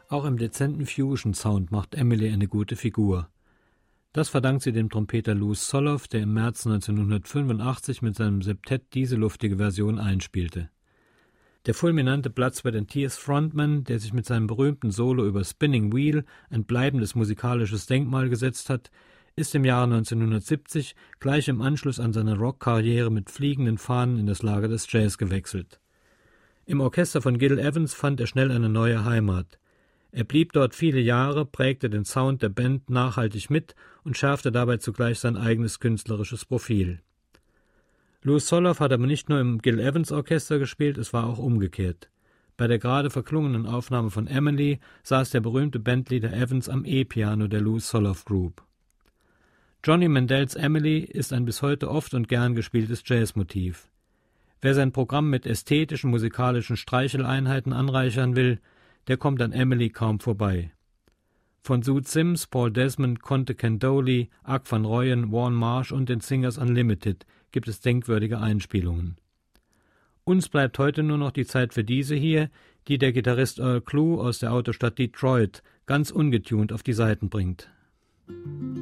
Auch im dezenten Fusion-Sound macht Emily eine gute Figur. Das verdankt sie dem Trompeter Louis Soloff, der im März 1985 mit seinem Septett diese luftige Version einspielte. Der fulminante Blood, Sweat & Tears Frontman, der sich mit seinem berühmten Solo über Spinning Wheel ein bleibendes musikalisches Denkmal gesetzt hat, ist im Jahre 1970 gleich im Anschluss an seine Rockkarriere mit fliegenden Fahnen in das Lager des Jazz gewechselt. Im Orchester von Gil Evans fand er schnell eine neue Heimat. Er blieb dort viele Jahre, prägte den Sound der Band nachhaltig mit und schärfte dabei zugleich sein eigenes künstlerisches Profil. Louis Soloff hat aber nicht nur im Gil Evans Orchester gespielt, es war auch umgekehrt. Bei der gerade verklungenen Aufnahme von Emily saß der berühmte Bandleader Evans am E-Piano der Louis Soloff Group. Johnny Mandells Emily ist ein bis heute oft und gern gespieltes Jazzmotiv. Wer sein Programm mit ästhetischen musikalischen Streicheleinheiten anreichern will, der kommt an Emily kaum vorbei. Von Zoot Sims, Paul Desmond, Conte Candoli, Ag van Rooyen, Warren Marsh und den Singers Unlimited gibt es denkwürdige Einspielungen. Uns bleibt heute nur noch die Zeit für diese hier, die der Gitarrist Earl Klugh aus der Autostadt Detroit ganz ungetunt auf die Saiten bringt.